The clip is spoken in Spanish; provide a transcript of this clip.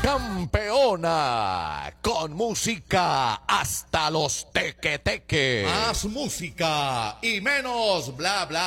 campeona, con música hasta los teque-teque. Más música y menos bla bla.